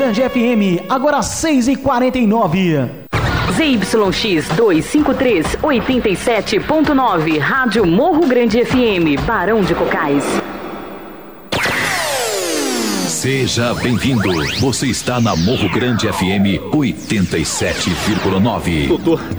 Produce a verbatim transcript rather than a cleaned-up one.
Grande F M, agora seis e quarenta e nove. Z Y X duzentos e cinquenta e três, oitenta e sete ponto nove, Rádio Morro Grande F M, Barão de Cocais. Seja bem-vindo. Você está na Morro Grande F M oitenta e sete vírgula nove. Doutor